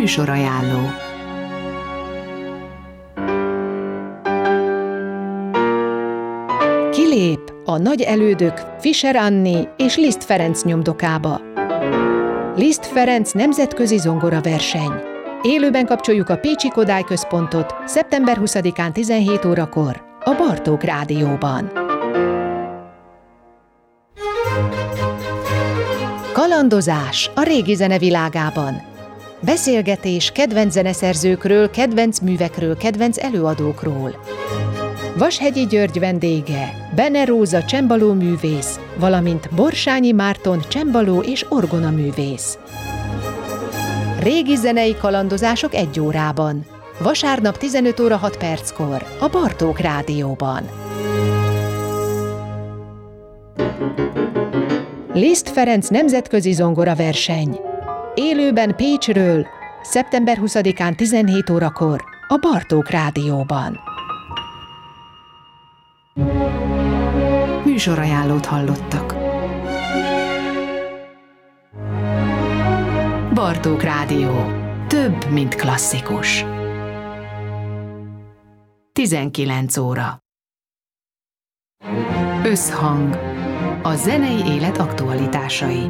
Műsorajánló. Kilép a nagy elődök Fischer Anni és Liszt Ferenc nyomdokába. Liszt Ferenc nemzetközi zongoraverseny. Élőben kapcsoljuk a Pécsi Kodály Központot szeptember 20-án 17 órakor a Bartók Rádióban. Kalandozás a régi zene világában. Beszélgetés kedvenc zeneszerzőkről, kedvenc művekről, kedvenc előadókról. Vashegyi György vendége, Bene Róza csembaló művész, valamint Borsányi Márton csembaló és orgona művész. Régi zenei kalandozások 1 órában. Vasárnap 15 óra 6 perckor a Bartók Rádióban. Liszt Ferenc nemzetközi zongoraverseny. Élőben Pécsről, szeptember 20-án 17 órakor a Bartók Rádióban. Műsorajánlót hallottak. Bartók Rádió. Több, mint klasszikus. 19 óra. Összhang. A zenei élet aktualitásai.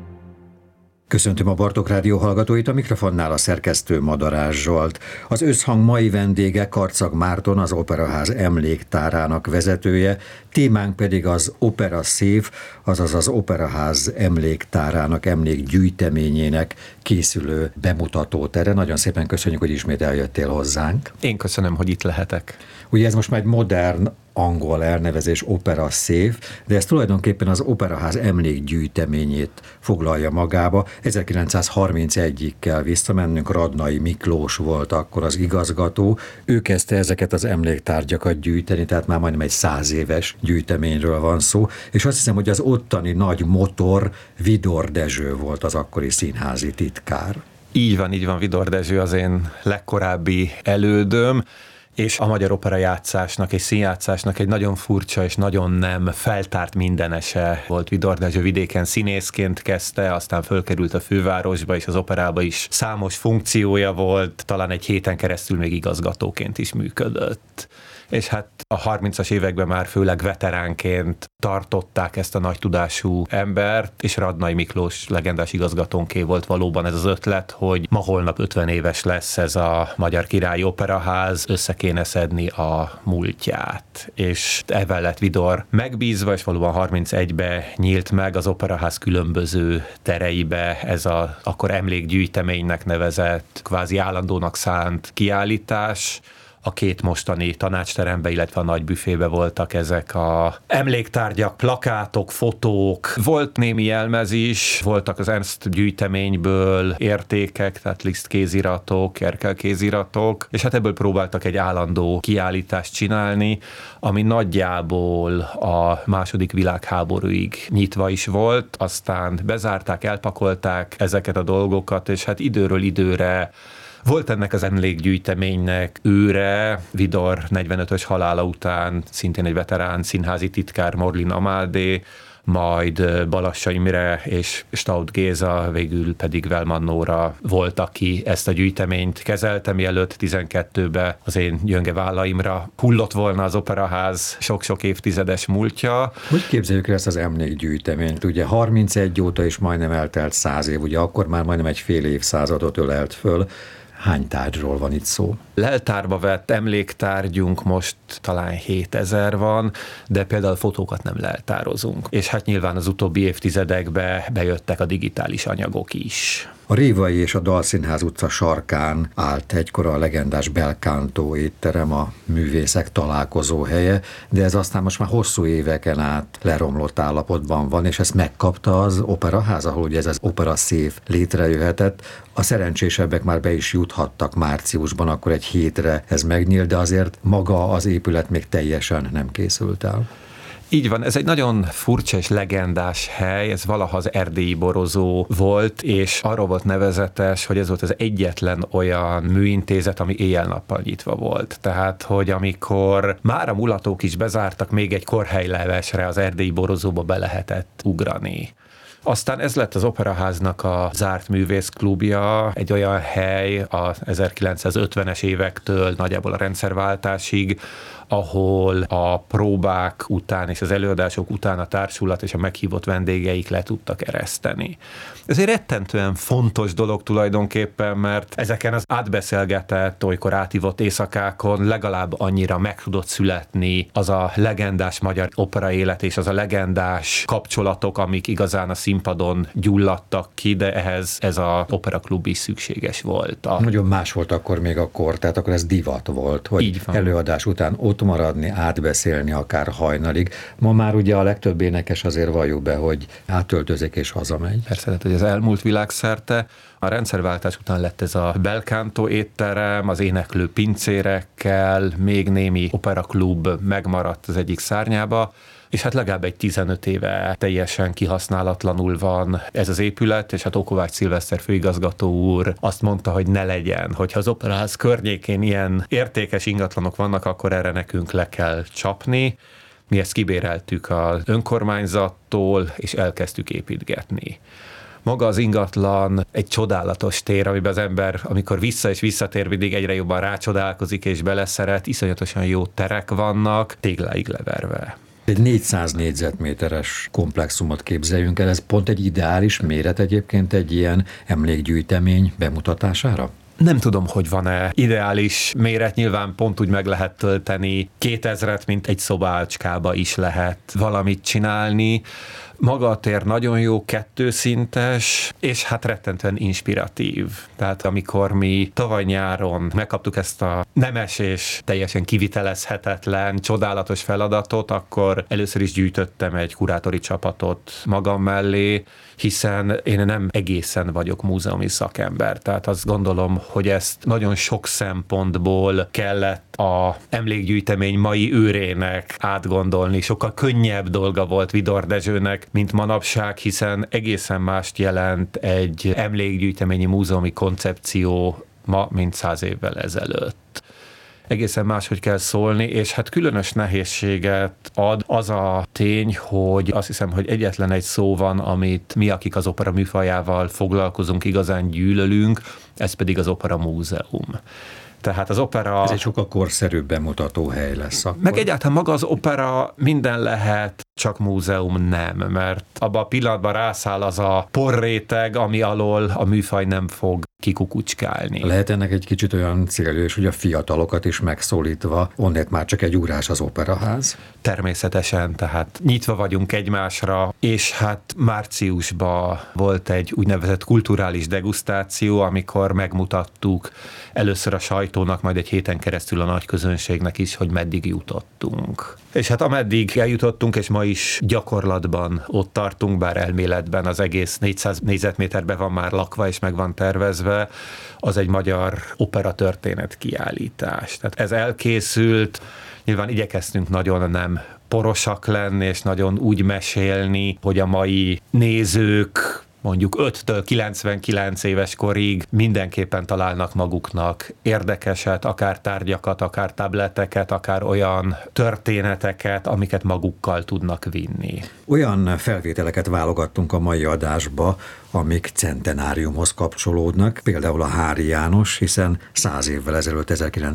Köszöntöm a Bartók Rádió hallgatóit, a mikrofonnál a szerkesztő Madarás Zsolt. Az Összhang mai vendége Karczag Márton, az Operaház emléktárának vezetője, témánk pedig az Opera Szév, azaz az Operaház emléktárának, emlékgyűjteményének készülő bemutatótere. Nagyon szépen köszönjük, hogy ismét eljöttél hozzánk. Én köszönöm, hogy itt lehetek. Ugye ez most már egy modern angol elnevezés, Opera Szév, de ez tulajdonképpen az Operaház emlékgyűjteményét foglalja magába. 1931-ig kell visszamennünk, Radnai Miklós volt akkor az igazgató. Ő kezdte ezeket az emléktárgyakat gyűjteni, tehát már majdnem egy 100 éves gyűjteményről van szó, és azt hiszem, hogy az ottani nagy motor Vidor Dezső volt az akkori színházi titkár. Így van, Vidor Dezső az én legkorábbi elődöm, és a magyar opera játszásnak és színjátszásnak egy nagyon furcsa és nagyon nem feltárt mindenese volt. Vidor Dezső vidéken színészként kezdte, aztán fölkerült a fővárosba, és az operába is számos funkciója volt, talán egy héten keresztül még igazgatóként is működött. És hát a 30-as években már főleg veteránként tartották ezt a nagy tudású embert, és Radnai Miklós legendás igazgatónké volt valóban ez az ötlet, hogy ma holnap 50 éves lesz ez a Magyar Királyi Operaház, össze kéne szedni a múltját. És ezzel lett Vidor megbízva, és valóban 31-ben nyílt meg az Operaház különböző tereibe ez a akkor emlékgyűjteménynek nevezett, kvázi állandónak szánt kiállítás. A 2 mostani tanácsterembe, illetve a nagy büfébe voltak ezek a emléktárgyak, plakátok, fotók. Volt némi jelmez is, voltak az Ernst gyűjteményből értékek, tehát Liszt kéziratok, Erkel kéziratok, és hát ebből próbáltak egy állandó kiállítást csinálni, ami nagyjából a II. Világháborúig nyitva is volt, aztán bezárták, elpakolták ezeket a dolgokat, és hát időről időre volt ennek az emlékgyűjteménynek őre, Vidor 45-ös halála után szintén egy veterán színházi titkár, Morlin Amádé, majd Balassa Imre és Staud Géza, végül pedig Velman Nóra volt, aki ezt a gyűjteményt kezelte, mielőtt 12-ben az én gyönge vállaimra hullott volna az Operaház sok-sok évtizedes múltja. Hogy képzeljük el ezt az emlékgyűjteményt? Ugye 31 óta is majdnem eltelt 100 év, ugye akkor már majdnem egy fél évszázadot ölelt föl. Hány tárgyról van itt szó? Leltárba vett emléktárgyunk most talán 7000 van, de például fotókat nem leltározunk. És hát nyilván az utóbbi évtizedekben bejöttek a digitális anyagok is. A Révai és a Dalszínház utca sarkán állt egykor a legendás Bel Canto étterem, a művészek találkozó helye, de ez aztán most már hosszú éveken át leromlott állapotban van, és ezt megkapta az Operaház, ahol ugye ez az Opera Szév létrejöhetett. A szerencsésebbek már be is juthattak márciusban, akkor egy hétre ez megnyílt, de azért maga az épület még teljesen nem készült el. Így van, ez egy nagyon furcsa és legendás hely, ez valaha az erdélyi borozó volt, és arról volt nevezetes, hogy ez volt az egyetlen olyan műintézet, ami éjjel-nappal nyitva volt. Tehát, hogy amikor már a mulatók is bezártak, még egy korhelylevesre az erdélyi borozóba be lehetett ugrani. Aztán ez lett az Operaháznak a zárt művészklubja, egy olyan hely a 1950-es évektől nagyjából a rendszerváltásig, ahol a próbák után és az előadások után a társulat és a meghívott vendégeik le tudtak ereszteni. Ez egy rettentően fontos dolog tulajdonképpen, mert ezeken az átbeszélgetett, olykor átívott éjszakákon legalább annyira meg tudott születni az a legendás magyar opera élet és az a legendás kapcsolatok, amik igazán a színpadon gyulladtak ki, de ehhez ez az operaklub is szükséges volt. Nagyon más volt akkor még a kor, tehát akkor ez divat volt, hogy előadás után ott maradni, átbeszélni akár hajnalig. Ma már ugye a legtöbb énekes azért valljuk be, hogy átöltözik és hazamegy. Persze, tehát, hogy az elmúlt világszerte a rendszerváltás után lett ez a belcanto étterem, az éneklő pincérekkel, még némi operaklub megmaradt az egyik szárnyába, és hát legalább egy 15 éve teljesen kihasználatlanul van ez az épület, és hát Ókovács Szilveszter főigazgató úr azt mondta, hogy ne legyen, hogyha az Operaház környékén ilyen értékes ingatlanok vannak, akkor erre nekünk le kell csapni. Mi ezt kibéreltük az önkormányzattól, és elkezdtük építgetni. Maga az ingatlan egy csodálatos tér, amiben az ember, amikor vissza és visszatér, mindig egyre jobban rácsodálkozik és beleszeret, iszonyatosan jó terek vannak, tégláig leverve. Egy 400 négyzetméteres komplexumot képzeljünk el, ez pont egy ideális méret egyébként egy ilyen emlékgyűjtemény bemutatására? Nem tudom, hogy van-e ideális méret, nyilván pont úgy meg lehet tölteni 2000-et, mint egy szobácskába is lehet valamit csinálni. Maga a tér nagyon jó, kettőszintes, és hát rettentően inspiratív. Tehát amikor mi tavaly nyáron megkaptuk ezt a nemes és teljesen kivitelezhetetlen, csodálatos feladatot, akkor először is gyűjtöttem egy kurátori csapatot magam mellé, hiszen én nem egészen vagyok múzeumi szakember. Tehát azt gondolom, hogy ezt nagyon sok szempontból kellett a emlékgyűjtemény mai őrének átgondolni. Sokkal könnyebb dolga volt Vidor Dezsőnek, mint manapság, hiszen egészen mást jelent egy emlékgyűjteményi múzeumi koncepció ma, mint 100 évvel ezelőtt. Egészen máshogy kell szólni, és hát különös nehézséget ad az a tény, hogy azt hiszem, hogy egyetlen egy szó van, amit mi, akik az opera műfajával foglalkozunk, igazán gyűlölünk, ez pedig az opera múzeum. Tehát az opera... Ez egy sokkal korszerűbb bemutató hely lesz akkor. Meg egyáltalán maga az opera minden lehet, csak múzeum nem, mert abban a pillanatban rászáll az a porréteg, ami alól a műfaj nem fog kikukucskálni. Lehet ennek egy kicsit olyan célja is, hogy a fiatalokat is megszólítva, onnét már csak egy ugrás az Operaház? Természetesen, tehát nyitva vagyunk egymásra, és hát márciusban volt egy úgynevezett kulturális degustáció, amikor megmutattuk először a sajtónak, majd egy héten keresztül a nagy közönségnek is, hogy meddig jutottunk. És hát ameddig eljutottunk, és ma is gyakorlatban ott tartunk, bár elméletben az egész 400 négyzetméterben van már lakva, és meg van tervezve, az egy magyar operatörténet kiállítás. Tehát ez elkészült, nyilván igyekeztünk nagyon nem porosak lenni, és nagyon úgy mesélni, hogy a mai nézők mondjuk 5-től 99 éves korig mindenképpen találnak maguknak érdekeset, akár tárgyakat, akár tableteket, akár olyan történeteket, amiket magukkal tudnak vinni. Olyan felvételeket válogattunk a mai adásba, amik centenáriumhoz kapcsolódnak, például a Háry János, hiszen 100 évvel ezelőtt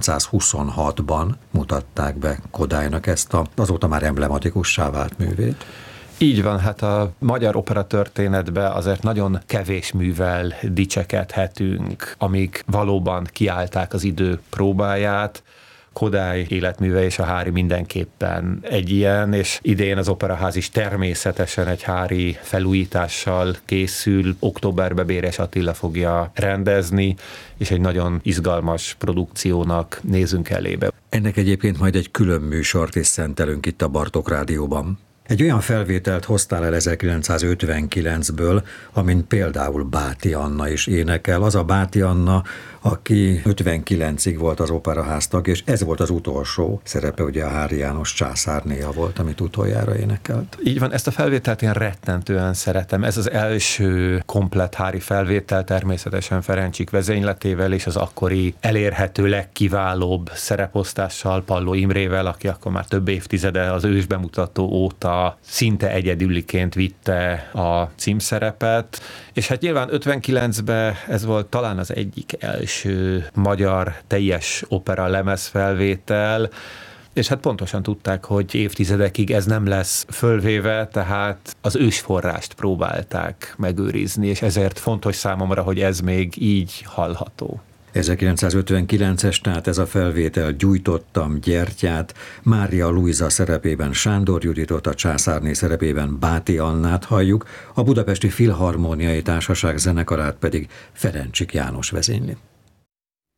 1926-ban mutatták be Kodálynak ezt azóta már emblematikussá vált művét. Így van, hát a magyar operatörténetben azért nagyon kevés művel dicsekedhetünk, amik valóban kiállták az idő próbáját. Kodály életműve és a Háry mindenképpen egy ilyen, és idén az Operaház is természetesen egy Háry felújítással készül, októberben Béres Attila fogja rendezni, és egy nagyon izgalmas produkciónak nézünk elébe. Ennek egyébként majd egy külön műsort is szentelünk itt a Bartók Rádióban. Egy olyan felvételt hoztál el 1959-ből, amin például Báti Anna is énekel. Az a Báti Anna, aki 59-ig volt az Operaház tagja, és ez volt az utolsó szerepe, ugye a Háry János császárnéja volt, amit utoljára énekelt. Így van, ezt a felvételt én rettentően szeretem. Ez az első komplett Háry felvétel, természetesen Ferencsik vezényletével, és az akkori elérhető legkiválóbb szereposztással, Palló Imrével, aki akkor már több évtizede az ősbemutató óta szinte egyedüliként vitte a címszerepet, és hát nyilván 59-ben ez volt talán az egyik első magyar teljes opera lemezfelvétel, és hát pontosan tudták, hogy évtizedekig ez nem lesz fölvéve, tehát az ősforrást próbálták megőrizni, és ezért fontos számomra, hogy ez még így hallható. 1959-es, tehát ez a felvétel Gyújtottam gyertyát, Mária Luisa szerepében Sándor Juditot, a császárné szerepében Báti Annát halljuk, a Budapesti Filharmóniai Társaság zenekarát pedig Ferencsik János vezényli.